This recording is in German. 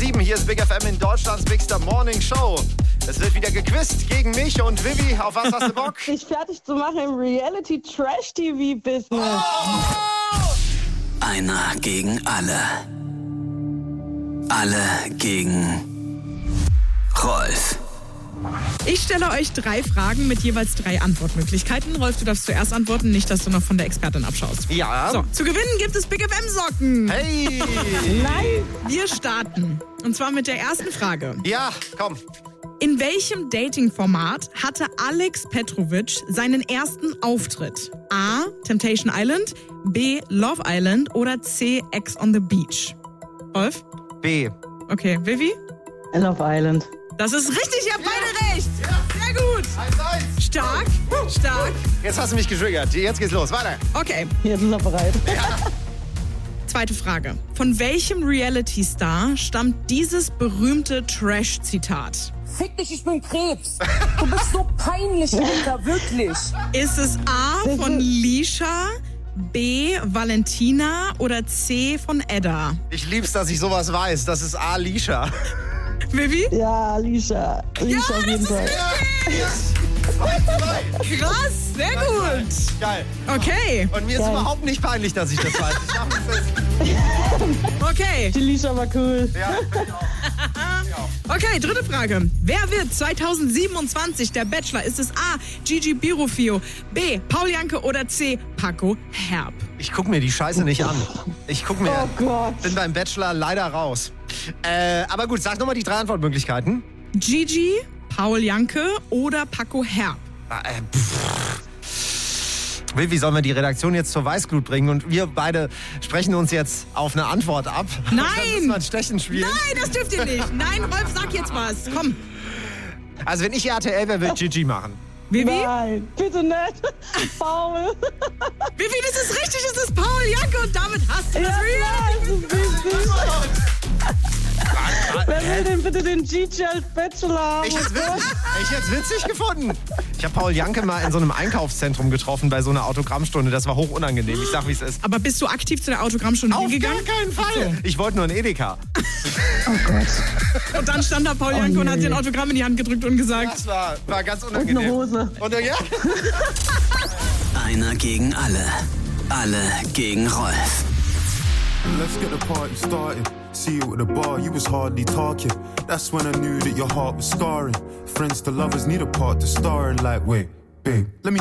7. Hier ist Big FM in Deutschlands Bigster Morning Show. Es wird wieder gequizt gegen mich und Vivi. Auf was hast du Bock? Dich fertig zu machen im Reality-Trash-TV-Business. Oh! Einer gegen alle. Alle gegen Rolf. Ich stelle euch 3 Fragen mit jeweils 3 Antwortmöglichkeiten. Rolf, du darfst zuerst antworten, nicht, dass du noch von der Expertin abschaust. Ja. So, zu gewinnen gibt es Big FM Socken. Hey! Nein! Wir starten. Und zwar mit der ersten Frage. Ja, komm. In welchem Dating-Format hatte Alex Petrovic seinen ersten Auftritt? A. Temptation Island, B. Love Island oder C. Ex on the Beach? Rolf? B. Okay, Vivi? Love Island. Das ist richtig, ihr habt beide recht. Sehr gut. 1-1. Stark, stark. Jetzt hast du mich getriggert. Jetzt geht's los. Weiter. Okay, Jetzt ist er bereit. zweite Frage. Von welchem Reality-Star stammt dieses berühmte Trash-Zitat? Fick dich, ich bin Krebs. Du bist so peinlich, Alter, wirklich. Ist es A von Lisha, B Valentina oder C von Edda? Ich lieb's, dass ich sowas weiß. Das ist Alicia. Vivi? Ja, Alicia. Alicia auf jeden Fall. Krass, sehr gut. Geil. Okay, Und mir ist überhaupt nicht peinlich, dass ich das weiß. Ich schaff es. okay. Die Alicia war cool. Ja. Okay, dritte Frage. Wer wird 2027 der Bachelor? Ist es A. Gigi Birofio, B. Paul Janke oder C. Paco Herb? Ich guck mir die Scheiße nicht an. Ich guck mir. Oh Gott. Bin beim Bachelor leider raus. Aber gut, sag nochmal die 3 Antwortmöglichkeiten. Gigi, Paul Janke oder Paco Herb? Wie sollen wir die Redaktion jetzt zur Weißglut bringen? Und wir beide sprechen uns jetzt auf eine Antwort ab. Nein! Dann müssen wir ein Stechen spielen. Nein, das dürft ihr nicht. Nein, Rolf, sag jetzt was. Komm. Also wenn ich RTL wäre, würde ich Gigi machen. Vivi? Nein, bitte nicht. Paul. Vivi, das ist richtig, es ist Paul Janke und damit hast du das Ja, Reality. das ist wichtig. Wer will denn bitte den Gigi als Bachelor haben? Ich hätte es witzig gefunden. Ich habe Paul Janke mal in so einem Einkaufszentrum getroffen bei so einer Autogrammstunde. Das war hoch unangenehm. Ich sag, wie es ist. Aber bist du aktiv zu der Autogrammstunde Auf hingegangen? gar keinen Fall. Ich wollte nur ein Edeka. Oh Gott. Und dann stand da Paul Janke und hat dir ein Autogramm in die Hand gedrückt und gesagt, Das war ganz Und unangenehm. eine Hose. Und ja. Einer gegen alle. Alle gegen Rolf. Let's get the party started. See you at the bar, you was hardly talking. That's when I knew that your heart was scarring. Friends to lovers need a part to star in. Like, wait, babe, let me